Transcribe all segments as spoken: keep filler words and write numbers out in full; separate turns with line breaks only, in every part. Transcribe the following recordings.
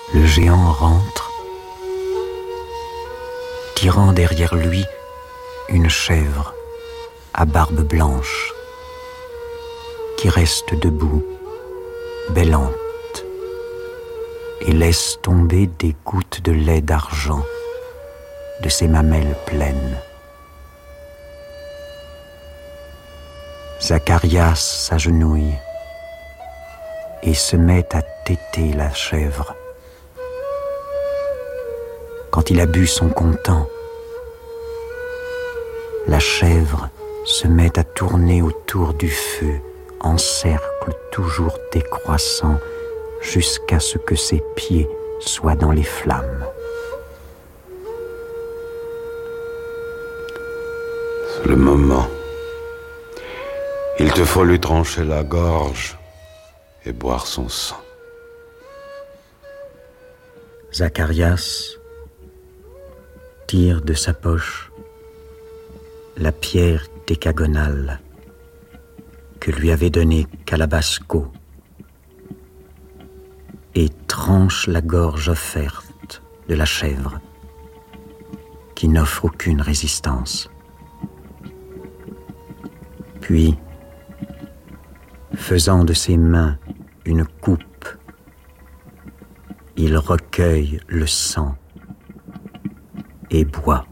Le géant rentre, tirant derrière lui une chèvre à barbe blanche qui reste debout, bêlante, et laisse tomber des gouttes de lait d'argent de ses mamelles pleines. Zacharias s'agenouille et se met à téter la chèvre. Quand il a bu son comptant, la chèvre se met à tourner autour du feu en cercle toujours décroissant jusqu'à ce que ses pieds soient dans les flammes.
C'est le moment. Il te faut lui trancher la gorge et boire son sang.
Zacharias tire de sa poche la pierre décagonale que lui avait donnée Calabasco et tranche la gorge offerte de la chèvre qui n'offre aucune résistance. Puis, faisant de ses mains une coupe, il recueille le sang et boit.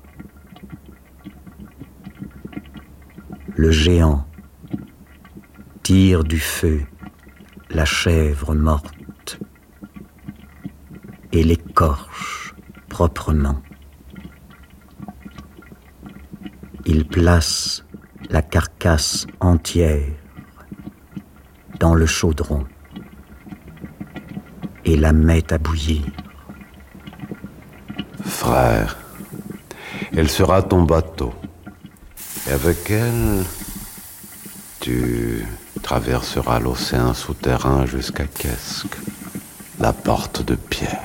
Le géant tire du feu la chèvre morte et l'écorche proprement. Il place la carcasse entière dans le chaudron et la met à bouillir.
Frère, elle sera ton bateau. Et avec elle, tu traverseras l'océan souterrain jusqu'à Kesk, la porte de pierre.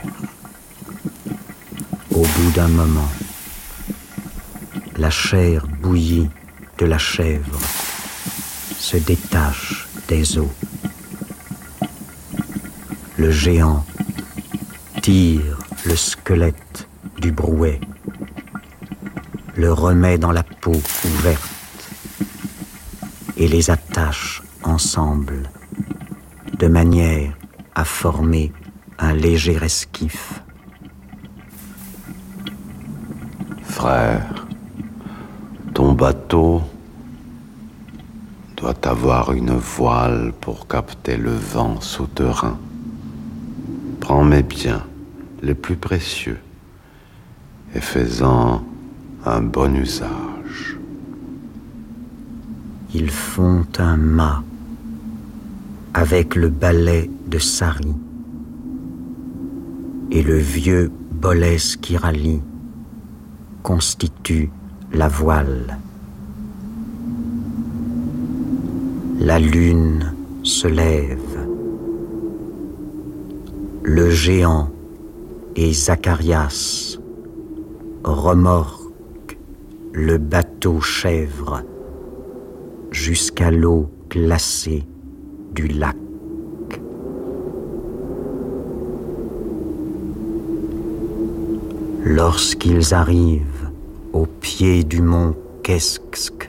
Au bout d'un moment, la chair bouillie de la chèvre se détache des os. Le géant tire le squelette du brouet, le remet dans la peau ouverte et les attache ensemble de manière à former un léger esquif.
Frère, ton bateau doit avoir une voile pour capter le vent souterrain. Prends mes biens, les plus précieux, et fais-en un bon usage.
Ils font un mât avec le balai de Sari et le vieux Bolès Kirali constitue la voile. La lune se lève. Le géant et Zacharias remorquent le bateau chèvre jusqu'à l'eau glacée du lac. Lorsqu'ils arrivent au pied du mont Kesk,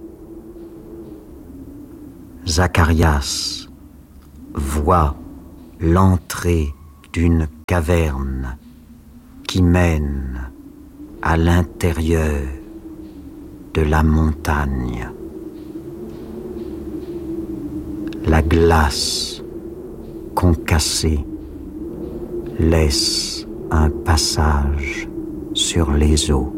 Zacharias voit l'entrée d'une caverne qui mène à l'intérieur de la montagne. La glace concassée laisse un passage sur les eaux.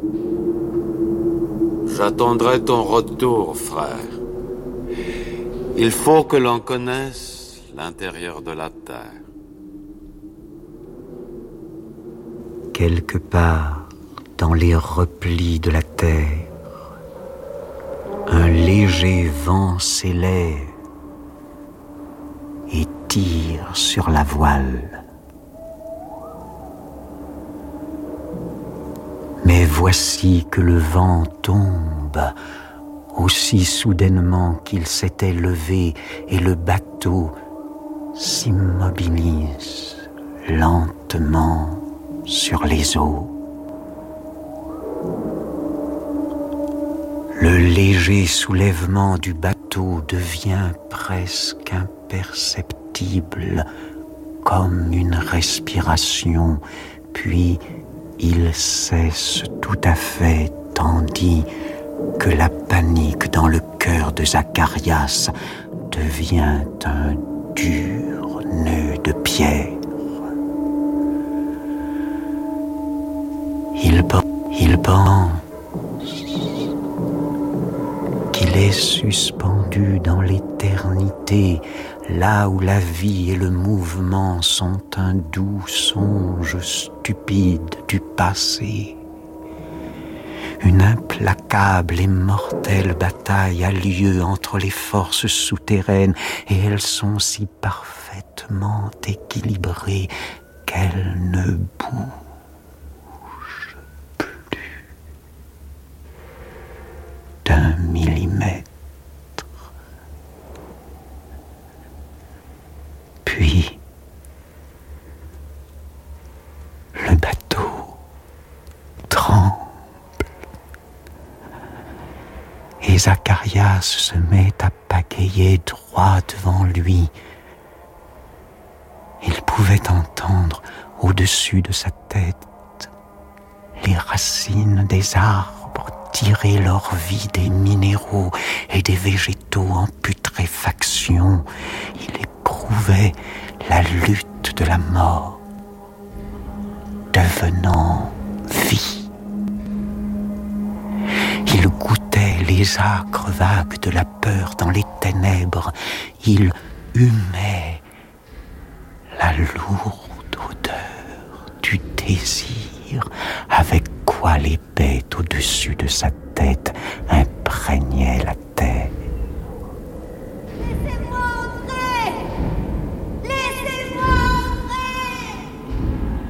J'attendrai ton retour, frère. Il faut que l'on connaisse l'intérieur de la terre.
Quelque part dans les replis de la terre, un léger vent s'élève et tire sur la voile. Mais voici que le vent tombe aussi soudainement qu'il s'était levé et le bateau s'immobilise lentement sur les eaux. Le léger soulèvement du bateau devient presque imperceptible, comme une respiration, puis il cesse tout à fait, tandis que la panique dans le cœur de Zacharias devient un dur nœud de pierre. Il, il pense qu'il est suspendu dans l'éternité, là où la vie et le mouvement sont un doux songe stupide du passé. Une implacable et mortelle bataille a lieu entre les forces souterraines et elles sont si parfaitement équilibrées qu'elles ne bougent plus d'un millimètre. Puis, le bateau tremble. Et Zacharias se met à pagayer droit devant lui. Il pouvait entendre au-dessus de sa tête les racines des arbres tirer leur vie des minéraux et des végétaux en putréfaction. Il éprouvait la lutte de la mort, devenant vie. Il goûtait les âcres vagues de la peur dans les ténèbres. Il humait la lourde odeur du désir avec quoi les bêtes au-dessus de sa tête